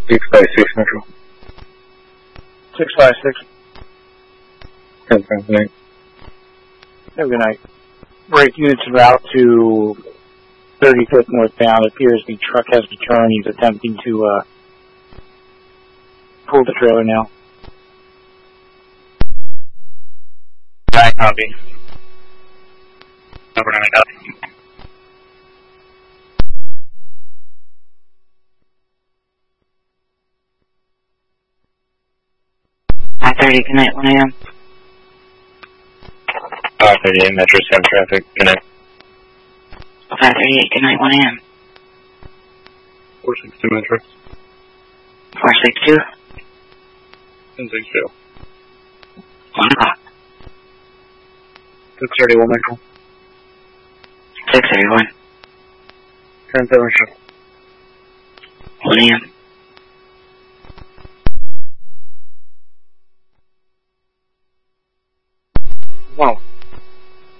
656 Metro. 656. 10-10. Have a good night. Break units route to 35th northbound. It appears the truck has returned. He's attempting to pull the trailer now. Copy. Over 9 copy. 5:30, good night, 1 a.m. 5:38, Metro 7 traffic, good night. 5:38, good night, 1 a.m. 462 Metro. 462? 1062. 1 o'clock. 631 Metro. 631. 10-7 show. 1 a.m. Wow.